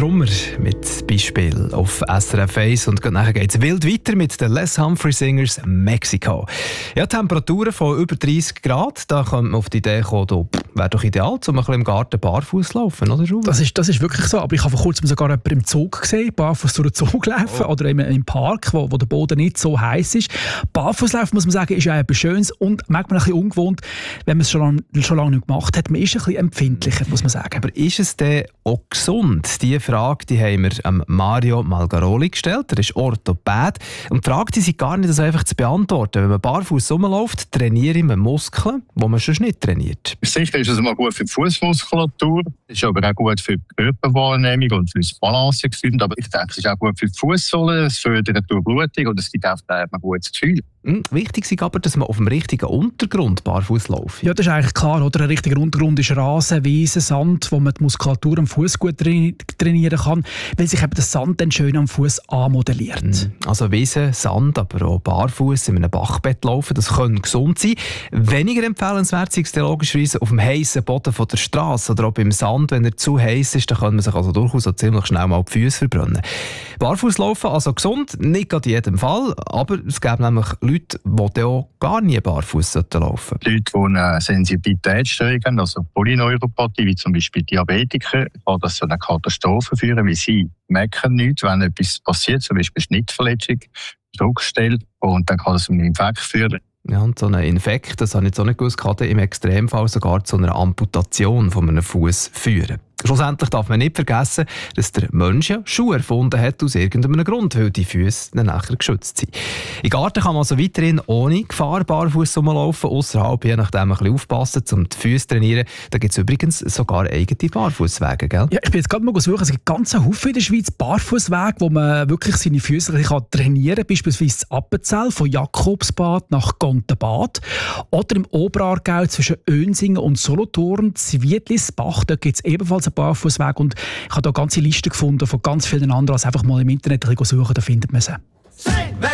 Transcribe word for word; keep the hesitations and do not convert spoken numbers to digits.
Trummer mit Beispiel auf S R F eins und nachher geht es wild weiter mit den Les Humphrey Singers Mexico. Ja, Temperaturen von über dreißig Grad, da kommt man auf die Idee kommen, da wäre doch ideal, um ein bisschen im Garten barfuß zu laufen, oder? Das ist, das ist wirklich so, aber ich habe vor kurzem sogar jemanden im Zug gesehen, barfuß durch den Zug laufen oh. oder im, im Park, wo, wo der Boden nicht so heiß ist. Barfußlaufen, muss man sagen, ist ja etwas Schönes und manchmal ein bisschen ungewohnt, wenn man es schon lange, schon lange nicht gemacht hat. Man ist ein bisschen empfindlicher, muss man sagen. Aber ist es denn auch gesund? Diese Frage die haben wir ähm, Mario Malgaroli gestellt. Er ist Orthopäd. Und die Frage die sind gar nicht so einfach zu beantworten. Wenn man barfuß rumläuft, trainiere man Muskeln, die man sonst nicht trainiert. Sicher ist es mal gut für die Fußmuskulatur, ist aber auch gut für die Körperwahrnehmung und für das Balancegefühl. Aber ich denke, es ist auch gut für die Fußsohle, es fördert die Durchblutung und es gibt auch ein gutes Gefühl. Mhm. Wichtig ist aber, dass man auf dem richtigen Untergrund barfuß läuft. Ja, das ist eigentlich klar. Oder? Ein richtiger Untergrund ist Rasen, Wiesen, Sand, wo man die Muskulatur am Fuß gut trainieren kann, weil sich eben der Sand dann schön am Fuß anmodelliert. Mhm. Also Wiesen, Sand, aber auch barfuß in einem Bachbett laufen, das kann gesund sein. Weniger empfehlenswert ist es logischerweise auf dem heissen Boden von der Straße oder auch beim Sand, wenn er zu heiß ist, dann kann man sich also durchaus auch ziemlich schnell mal die Füße verbrennen. Barfuß laufen, also gesund, nicht in jedem Fall, aber es gibt nämlich Leute, die auch gar nie barfuß laufen sollten. Leute, die eine Sensibilitätsstörung haben, also Polyneuropathie, wie zum Beispiel Diabetiker, kann das zu einer Katastrophe führen, weil sie merken nichts, wenn etwas passiert, zum Beispiel Schnittverletzung, Druckstelle, und dann kann das zu einem Infekt führen. Ja, und so ein Infekt, das habe ich jetzt auch nicht gewusst, kann im Extremfall sogar zu einer Amputation von einem Fuß führen. Schlussendlich darf man nicht vergessen, dass der Mensch ja Schuhe erfunden hat aus irgendeinem Grund, weil die Füße dann nachher geschützt sind. Im Garten kann man also weiterhin ohne Gefahr barfuß rumlaufen, ausserhalb je nachdem ein bisschen aufpassen, um die Füße zu trainieren. Da gibt es übrigens sogar eigene Barfußwege, gell? Ja, ich bin jetzt gerade mal suchen, es gibt ganz Haufen in der Schweiz Barfußwege, wo man wirklich seine Füße trainieren kann, beispielsweise das Appenzell von Jakobsbad nach Gontenbad oder im Oberaargau zwischen Önsingen und Solothurn, Zwietlisbach, da gibt es ebenfalls einen Barfußweg und ich habe da eine ganze Liste gefunden von ganz vielen anderen, also einfach mal im Internet suchen, da findet man sie.